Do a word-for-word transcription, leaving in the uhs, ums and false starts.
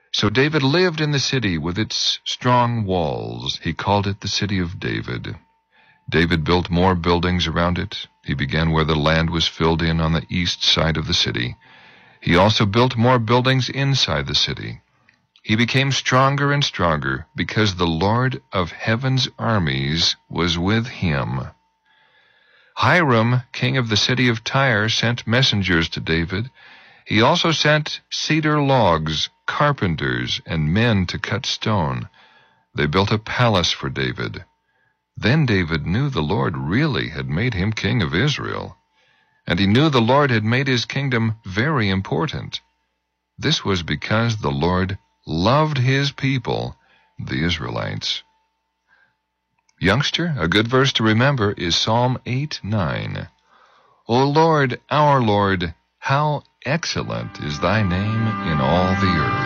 So David lived in the city with its strong walls. He called it the city of David. David built more buildings around it. He began where the land was filled in on the east side of the city. He also built more buildings inside the city. He became stronger and stronger because the Lord of heaven's armies was with him. Hiram, king of the city of Tyre, sent messengers to David. He also sent cedar logs, carpenters, and men to cut stone. They built a palace for David. Then David knew the Lord really had made him king of Israel, and he knew the Lord had made his kingdom very important. This was because the Lord loved his people, the Israelites. Youngster, a good verse to remember is Psalm eight nine. O Lord, our Lord, how excellent is thy name in all the earth.